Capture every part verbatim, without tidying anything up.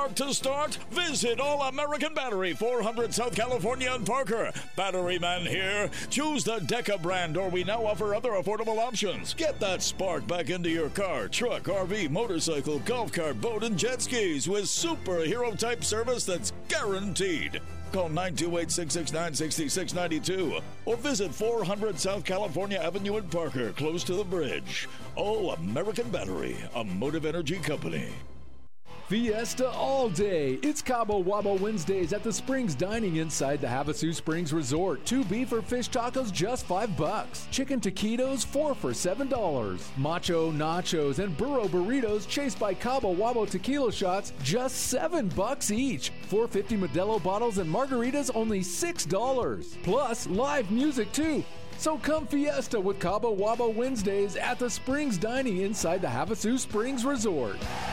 Park to start? Visit All American Battery, four hundred South California and Parker. Battery man here. Choose the Deca brand, or we now offer other affordable options. Get that spark back into your car, truck, R V, motorcycle, golf cart, boat, and jet skis with superhero-type service that's guaranteed. Call nine two eight, six six nine, six six nine two or visit four hundred South California Avenue in Parker, close to the bridge. All American Battery, a Motive Energy company. Fiesta all day. It's Cabo Wabo Wednesdays at the Springs Dining inside the Havasu Springs Resort. Two beef or fish tacos, just five bucks. Chicken taquitos, four for seven dollars. Macho nachos and burro burritos chased by Cabo Wabo tequila shots, just seven bucks each. four fifty Modelo bottles and margaritas, only six dollars. Plus live music too. So come fiesta with Cabo Wabo Wednesdays at the Springs Dining inside the Havasu Springs Resort.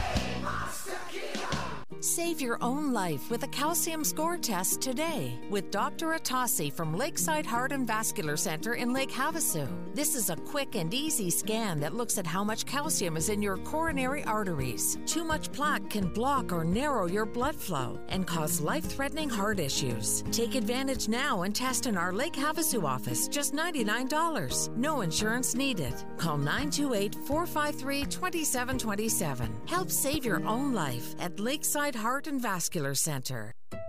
Save your own life with a calcium score test today with Doctor Atassi from Lakeside Heart and Vascular Center in Lake Havasu. This is a quick and easy scan that looks at how much calcium is in your coronary arteries. Too much plaque can block or narrow your blood flow and cause life-threatening heart issues. Take advantage now and test in our Lake Havasu office, just ninety-nine dollars. No insurance needed. Call nine two eight, four five three, two seven two seven. Help save your own life at Lakeside Heart and Vascular Center.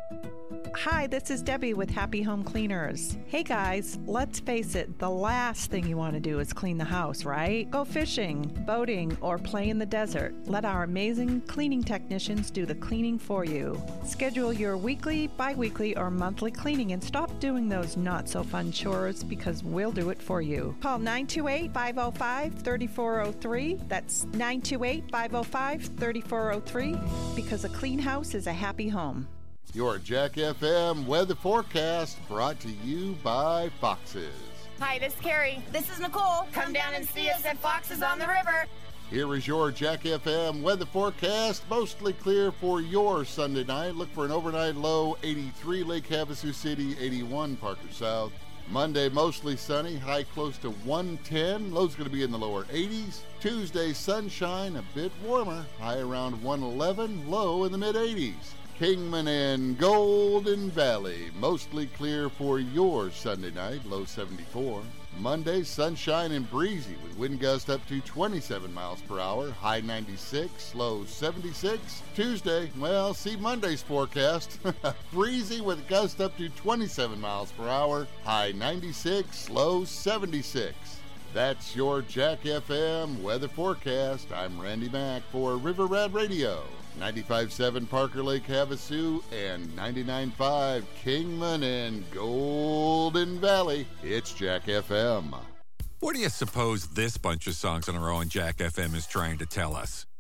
Hi, this is Debbie with Happy Home Cleaners. Hey guys, let's face it, the last thing you want to do is clean the house, right? Go fishing, boating, or play in the desert. Let our amazing cleaning technicians do the cleaning for you. Schedule your weekly, bi-weekly, or monthly cleaning and stop doing those not-so-fun chores because we'll do it for you. Call nine two eight, five oh five, three four oh three. That's nine two eight, five oh five, three four oh three because a clean house is a happy home. Your Jack F M weather forecast brought to you by Foxes. Hi, this is Carrie. This is Nicole. Come down and see us at Foxes on the River. Here is your Jack F M weather forecast. Mostly clear for your Sunday night. Look for an overnight low, eighty-three Lake Havasu City, eighty-one Parker South. Monday, mostly sunny, high close to one ten. Low's going to be in the lower eighties. Tuesday, sunshine, a bit warmer, high around one eleven, low in the mid-eighties. Kingman and Golden Valley, mostly clear for your Sunday night, low seventy-four. Monday, sunshine and breezy with wind gusts up to twenty-seven miles per hour, high ninety-six, low seventy-six. Tuesday, well, see Monday's forecast. Breezy with gusts up to twenty-seven miles per hour, high ninety-six, low seventy-six. That's your Jack F M weather forecast. I'm Randy Mack for River Rat Radio. ninety-five point seven Parker Lake Havasu and ninety-nine point five Kingman and Golden Valley. It's Jack F M. What do you suppose this bunch of songs on our own Jack F M is trying to tell us?